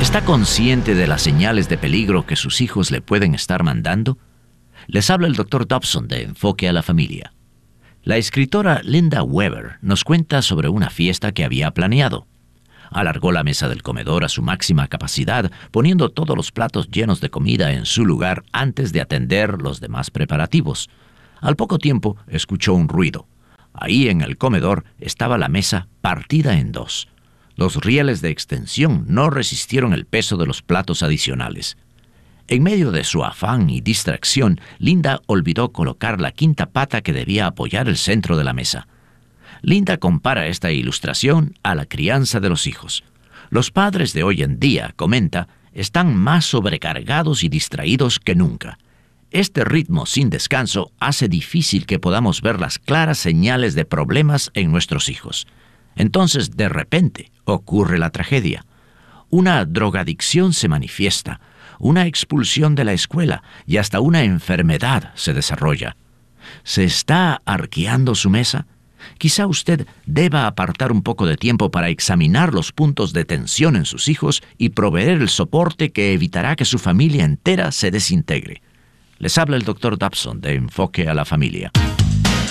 ¿Está consciente de las señales de peligro que sus hijos le pueden estar mandando? Les habla el Dr. Dobson de Enfoque a la Familia. La escritora Linda Weber nos cuenta sobre una fiesta que había planeado. Alargó la mesa del comedor a su máxima capacidad, poniendo todos los platos llenos de comida en su lugar antes de atender los demás preparativos. Al poco tiempo escuchó un ruido. Ahí en el comedor estaba la mesa partida en dos. Los rieles de extensión no resistieron el peso de los platos adicionales. En medio de su afán y distracción, Linda olvidó colocar la quinta pata que debía apoyar el centro de la mesa. Linda compara esta ilustración a la crianza de los hijos. Los padres de hoy en día, comenta, están más sobrecargados y distraídos que nunca. Este ritmo sin descanso hace difícil que podamos ver las claras señales de problemas en nuestros hijos. Entonces, de repente, ocurre la tragedia. Una drogadicción se manifiesta, una expulsión de la escuela y hasta una enfermedad se desarrolla. ¿Se está arqueando su mesa? Quizá usted deba apartar un poco de tiempo para examinar los puntos de tensión en sus hijos y proveer el soporte que evitará que su familia entera se desintegre. Les habla el Dr. Dobson de Enfoque a la Familia.